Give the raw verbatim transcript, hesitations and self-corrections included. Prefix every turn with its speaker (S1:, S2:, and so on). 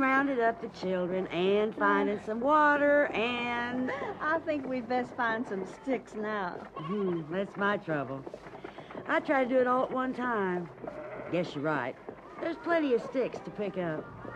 S1: rounded up the children and finding some water and...
S2: I think we'd best find some sticks now.
S1: Hmm, that's my trouble. I try to do it all at one time. Guess you're right. There's plenty of sticks to pick up.